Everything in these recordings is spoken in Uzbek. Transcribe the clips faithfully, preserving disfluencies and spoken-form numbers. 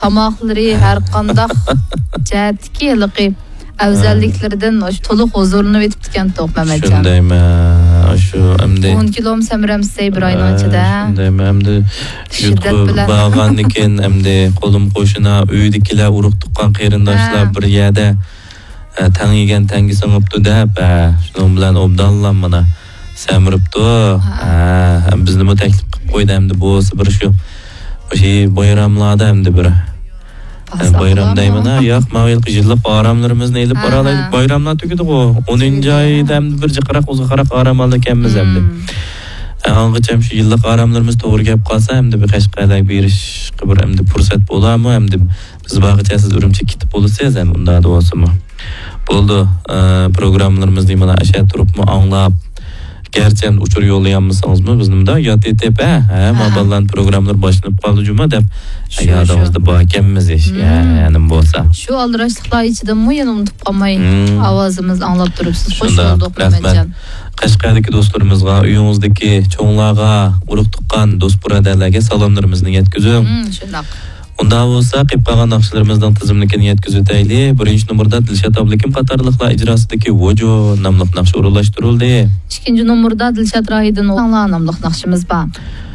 tamoqlari har qanday jihatdagi liqi afzalliklardan to'liq huzurlanib etibgan to'q Mamatjon. Shundaymi? Shu endi o'n kilom samiramsay bir oyning ichida. Shundaymi? Endi yutqib bag'andan keyin endi qo'lim qo'shina uydagilar urug' tuqqan qarindoshlar bir yerda tang yegan tangi singibdi deb, shuning bilan obdonlan mana samiribdi. Ha, bizni bu taklif qilib qo'ydi endi bu bir shu o'sha bayramlarda endi bir bayramdayman, yo'q, mavil qijillab bayramlarimizni elib boralaylik. Bayramlar tugadi ku. o'ninchi oyda endi bir jiqraq uzaqaraq bayramlar ekanmiz endi. Angacha shu yillik bayramlarimiz to'g'ri kelib qolsa, endi bir Qashqarga berish bir endi fursat bo'ladimi? Endi biz bag'acha siz Urumchi ketib bo'lsangiz ham unda bo'lsinmi? Bo'ldi, programmalarimizni mana asha turibmi anglab gerçi uçur yollayanmısınız mı bizimde? Ya tepe, ha, maballan programlar başlanıp kaldı cuma dep. Ayağımızda bakemimiz iş, yani bolsa. Şu aldıraşlıklar içinde mi yani unutup kalmayın, avazımız anlap durupsuz. Hoş bulduk Mehmetcan. Qashqardagi do'stlarimizga, uyingizdagi cho'nglarga, urug' tuqqan do'st birodarlarga salomlarimizni yetkazing. Shundoq. Unda bo'lsa, qilib qolgan naqshlarimizdan tizimlikini yetkazib o'taylik. Birinchi nomerda Dilshod Ablakim qatorliqlar ijrosidagi Vojo nomli naqsh o'rinlashtirildi. Ikkinchi nomerda Dilshod Rohidin nomli naqshimiz bor.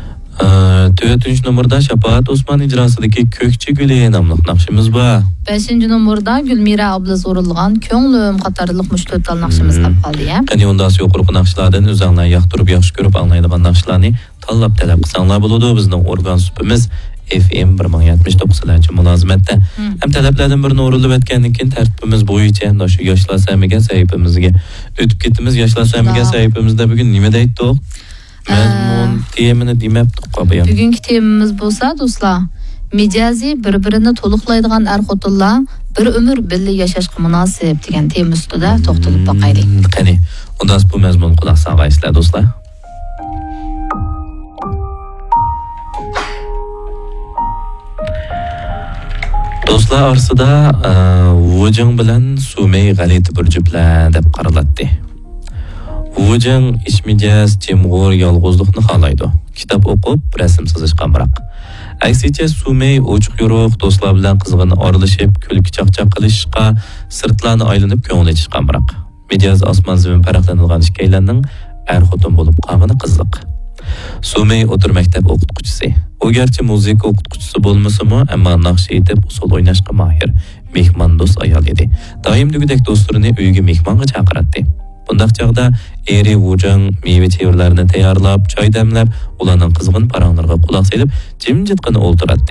to'rtinchi nomerda Shafaat Osman ijrosidagi Ko'kchi guli nomli naqshimiz bor. beshinchi nomerda Gulmira Ablas o'rilgan Ko'nglim qatorliq mushto'tal naqshimiz qoldi. Qani unda yo'qurq naqshlardan o'zinglar yoqtirib, yaxshi ko'rib anglaydigan naqshlarni tanlab talab qilsanglar bo'ladi. Bizning organ supimiz F M bir ming yetmish to'qqizinchi mulozimatda ham talablardan birini o'rilib o'tgandan keyin tartibimiz bo'yicha ham shu yoshlar samiga sahifamizga o'tib ketimiz. Yoshlar samiga sahifamizda bugun nima deydik? Mazmun temini demabdik qo'yib. Bugungi temamiz bo'lsa, do'stlar, mijoziy bir-birini to'liqlaydigan er-xotinlar bir umr birga yashashga munosib degan tema ustida to'xtalib boqaylik. Qani, unda bu mazmun quloq solgaysizlar do'stlar. Do'stlar orasida Vujing bilan Sumey g'alati bir juftlar deb qaralatdi. Vujing ishmijaz, temg'ur, yolg'izlikni xohlaydi. Kitob o'qib, rasm chizish qamroq. Aksincha Sumey ochiq yo'ruq do'stlar bilan qizg'in oralashib, kulki chaqchaq qilishga, sirtlarni aylanib ko'ngil etish qamroq. Mijaz osmon zamin farqlanadigan ishkaylarning er-xotin bo'lib qolgani qiziq. Sumey o'tir maktab o'qituvchisi. U garchi muzika o'qituvchisi bo'lmasa-mu, ammo naqsh aytib, usul o'ynashga mahir, mehmondo'st ayol edi. Doim degudek do'stlarini uyga mehmonga chaqiradi. Bundaq chaqda eri Vujing meva chevarlarini tayyorlab, choy damlab, ularning qizg'in paranglariga quloq solib, jimjitgina o'ltiradi.